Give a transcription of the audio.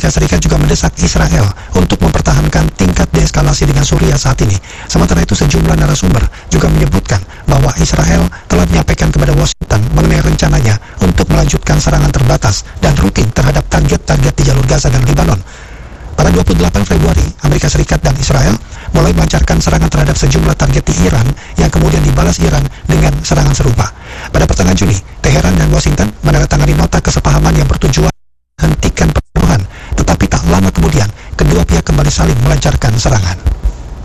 Amerika Serikat juga mendesak Israel untuk mempertahankan tingkat deeskalasi dengan Suriah saat ini. Sementara itu, sejumlah narasumber juga menyebutkan bahwa Israel telah menyampaikan kepada Washington mengenai rencananya untuk melanjutkan serangan terbatas dan rutin terhadap target-target di jalur Gaza dan Lebanon. Pada 28 Februari, Amerika Serikat dan Israel mulai melancarkan serangan terhadap sejumlah target di Iran yang kemudian dibalas Iran dengan serangan serupa. Pada pertengahan Juni, Teheran dan Washington menandatangani nota kesepahaman yang bertujuan hentikan perang, tetapi tak lama kemudian kedua pihak kembali saling melancarkan serangan.